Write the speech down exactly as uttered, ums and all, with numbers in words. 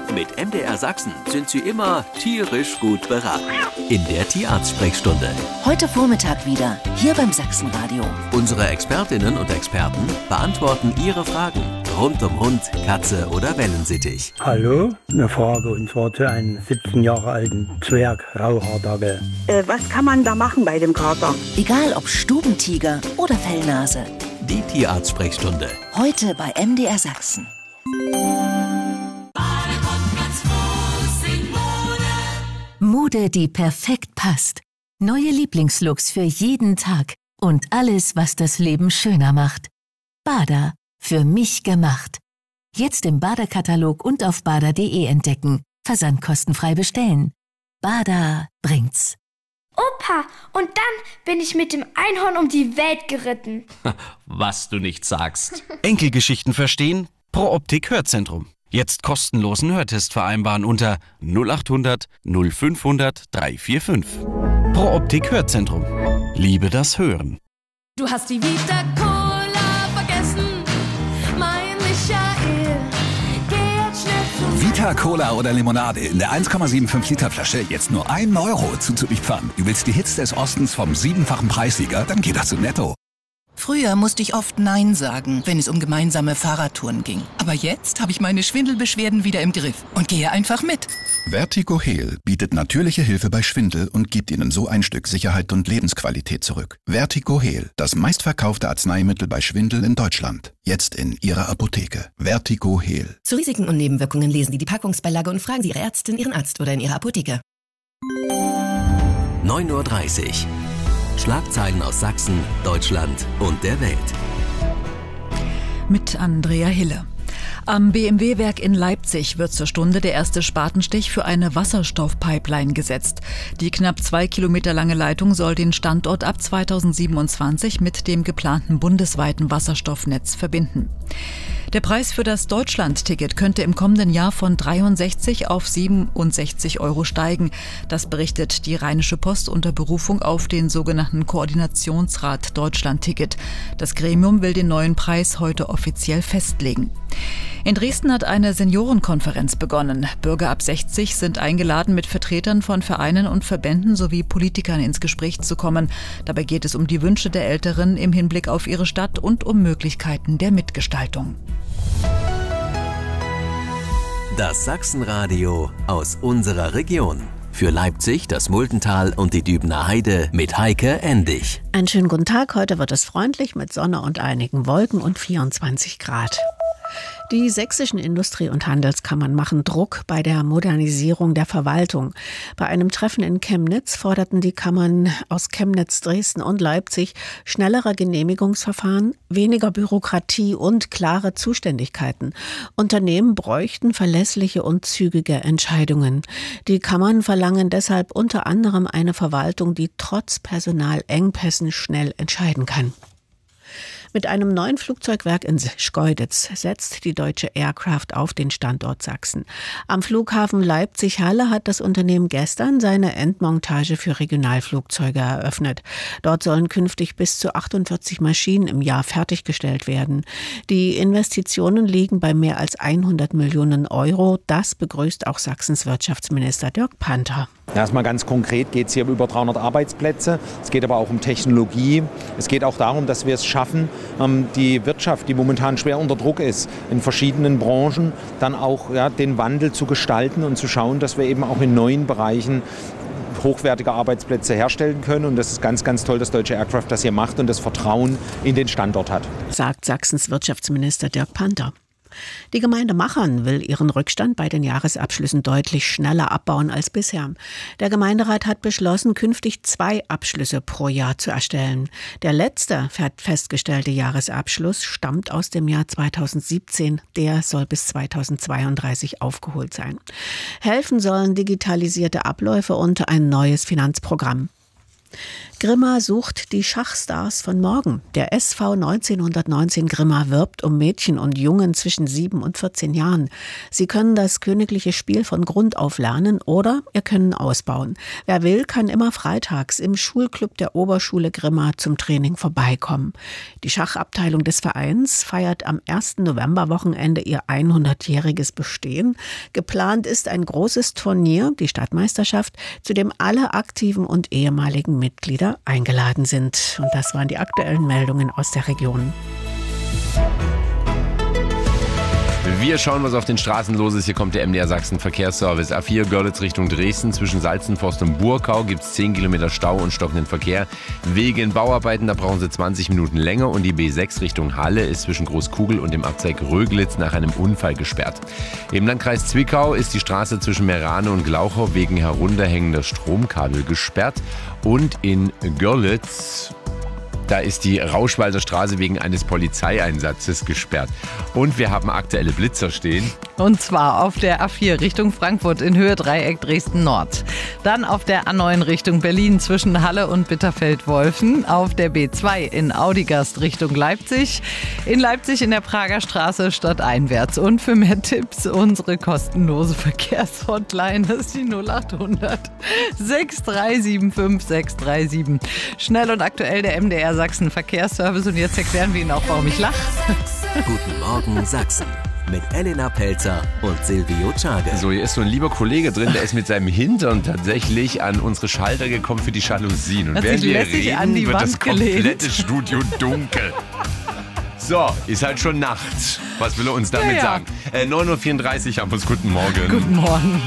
Mit M D R Sachsen sind Sie immer tierisch gut beraten. In der Tierarzt-Sprechstunde. Heute Vormittag wieder, hier beim Sachsenradio. Unsere Expertinnen und Experten beantworten Ihre Fragen rund um Hund, Katze oder Wellensittich. Hallo, eine Frage und zwar zu einem siebzehn Jahre alten Zwerg-Rauhaardackel. Äh, was kann man da machen bei dem Kater? Egal ob Stubentiger oder Fellnase. Die Tierarzt-Sprechstunde. Heute bei M D R Sachsen. Mode, die perfekt passt. Neue Lieblingslooks für jeden Tag. Und alles, was das Leben schöner macht. Bada. Für mich gemacht. Jetzt im Bada-Katalog und auf bada punkt de entdecken. Versandkostenfrei bestellen. Bada bringt's. Opa, und dann bin ich mit dem Einhorn um die Welt geritten. Was du nicht sagst. Enkelgeschichten verstehen? Pro Optik Hörzentrum. Jetzt kostenlosen Hörtest vereinbaren unter null acht hundert null fünfhundert dreihundertfünfundvierzig. Pro Optik Hörzentrum. Liebe das Hören. Du hast die Vita Cola vergessen, mein Michael. Geh jetzt schnell zu Vita Cola oder Limonade in der eins Komma fünfundsiebzig Liter Flasche jetzt nur ein Euro zuzulieferern. Du willst die Hits des Ostens vom siebenfachen Preissieger? Dann geh doch zu Netto. Früher musste ich oft Nein sagen, wenn es um gemeinsame Fahrradtouren ging. Aber jetzt habe ich meine Schwindelbeschwerden wieder im Griff und gehe einfach mit. Vertigo Heal bietet natürliche Hilfe bei Schwindel und gibt Ihnen so ein Stück Sicherheit und Lebensqualität zurück. Vertigo Heal, das meistverkaufte Arzneimittel bei Schwindel in Deutschland. Jetzt in Ihrer Apotheke. Vertigo Heal. Zu Risiken und Nebenwirkungen lesen Sie die Packungsbeilage und fragen Sie Ihre Ärztin, Ihren Arzt oder in Ihrer Apotheke. neun Uhr dreißig. Schlagzeilen aus Sachsen, Deutschland und der Welt. Mit Andrea Hille. Am B M W-Werk in Leipzig wird zur Stunde der erste Spatenstich für eine Wasserstoffpipeline gesetzt. Die knapp zwei Kilometer lange Leitung soll den Standort ab zweitausendsiebenundzwanzig mit dem geplanten bundesweiten Wasserstoffnetz verbinden. Der Preis für das Deutschland-Ticket könnte im kommenden Jahr von dreiundsechzig auf siebenundsechzig Euro steigen. Das berichtet die Rheinische Post unter Berufung auf den sogenannten Koordinationsrat Deutschland-Ticket. Das Gremium will den neuen Preis heute offiziell festlegen. In Dresden hat eine Seniorenkonferenz begonnen. Bürger ab sechzig sind eingeladen, mit Vertretern von Vereinen und Verbänden sowie Politikern ins Gespräch zu kommen. Dabei geht es um die Wünsche der Älteren im Hinblick auf ihre Stadt und um Möglichkeiten der Mitgestaltung. Das Sachsenradio aus unserer Region. Für Leipzig, das Muldental und die Dübener Heide mit Heike Endig. Einen schönen guten Tag. Heute wird es freundlich mit Sonne und einigen Wolken und vierundzwanzig Grad. Die sächsischen Industrie- und Handelskammern machen Druck bei der Modernisierung der Verwaltung. Bei einem Treffen in Chemnitz forderten die Kammern aus Chemnitz, Dresden und Leipzig schnellere Genehmigungsverfahren, weniger Bürokratie und klare Zuständigkeiten. Unternehmen bräuchten verlässliche und zügige Entscheidungen. Die Kammern verlangen deshalb unter anderem eine Verwaltung, die trotz Personalengpässen schnell entscheiden kann. Mit einem neuen Flugzeugwerk in Schkeuditz setzt die Deutsche Aircraft auf den Standort Sachsen. Am Flughafen Leipzig-Halle hat das Unternehmen gestern seine Endmontage für Regionalflugzeuge eröffnet. Dort sollen künftig bis zu achtundvierzig Maschinen im Jahr fertiggestellt werden. Die Investitionen liegen bei mehr als hundert Millionen Euro. Das begrüßt auch Sachsens Wirtschaftsminister Dirk Panther. Erstmal ganz konkret geht es hier um über dreihundert Arbeitsplätze. Es geht aber auch um Technologie. Es geht auch darum, dass wir es schaffen, die Wirtschaft, die momentan schwer unter Druck ist, in verschiedenen Branchen, dann auch ja, den Wandel zu gestalten und zu schauen, dass wir eben auch in neuen Bereichen hochwertige Arbeitsplätze herstellen können. Und das ist ganz, ganz toll, dass Deutsche Aircraft das hier macht und das Vertrauen in den Standort hat. Sagt Sachsens Wirtschaftsminister Dirk Panther. Die Gemeinde Machern will ihren Rückstand bei den Jahresabschlüssen deutlich schneller abbauen als bisher. Der Gemeinderat hat beschlossen, künftig zwei Abschlüsse pro Jahr zu erstellen. Der letzte festgestellte Jahresabschluss stammt aus dem Jahr zweitausendsiebzehn. Der soll bis zweitausendzweiunddreißig aufgeholt sein. Helfen sollen digitalisierte Abläufe und ein neues Finanzprogramm. Grimma sucht die Schachstars von morgen. Der S V neunzehnhundertneunzehn Grimma wirbt um Mädchen und Jungen zwischen sieben und vierzehn Jahren. Sie können das königliche Spiel von Grund auf lernen oder ihr können ausbauen. Wer will, kann immer freitags im Schulclub der Oberschule Grimma zum Training vorbeikommen. Die Schachabteilung des Vereins feiert am ersten Novemberwochenende ihr hundertjähriges Bestehen. Geplant ist ein großes Turnier, die Stadtmeisterschaft, zu dem alle aktiven und ehemaligen Mitglieder eingeladen sind. Und das waren die aktuellen Meldungen aus der Region. Wir schauen, was auf den Straßen los ist. Hier kommt der M D R Sachsen Verkehrsservice. A vier Görlitz Richtung Dresden. Zwischen Salzenforst und Burkau gibt es zehn Kilometer Stau und stockenden Verkehr. Wegen Bauarbeiten, da brauchen Sie zwanzig Minuten länger. Und die B sechs Richtung Halle ist zwischen Großkugel und dem Abzweig Röglitz nach einem Unfall gesperrt. Im Landkreis Zwickau ist die Straße zwischen Merane und Glauchau wegen herunterhängender Stromkabel gesperrt. Und in Görlitz, da ist die Rauschwalder Straße wegen eines Polizeieinsatzes gesperrt. Und wir haben aktuelle Blitzer stehen. Und zwar auf der A vier Richtung Frankfurt in Höhe Dreieck Dresden Nord. Dann auf der A neun Richtung Berlin zwischen Halle und Bitterfeld-Wolfen. Auf der B zwei in Audigast Richtung Leipzig. In Leipzig in der Prager Straße stadteinwärts. Und für mehr Tipps unsere kostenlose Verkehrshotline. Das ist die null acht hundert sechs drei sieben fünf sechs drei sieben. Schnell und aktuell der M D R Sachsen Verkehrsservice. Und jetzt erklären wir Ihnen auch, warum ich lache. Guten Morgen Sachsen. Mit Elena Pelzer und Silvio Czage. So, hier ist so ein lieber Kollege drin, der ist mit seinem Hintern tatsächlich an unsere Schalter gekommen für die Jalousien. Und Hat während sich wir lässig reden, an die wird Wand das komplette gelehnt. Studio dunkel. So, ist halt schon Nacht. Was will er uns damit Ja, ja. sagen? Äh, neun Uhr vierunddreißig haben wir es. Guten Morgen. Guten Morgen.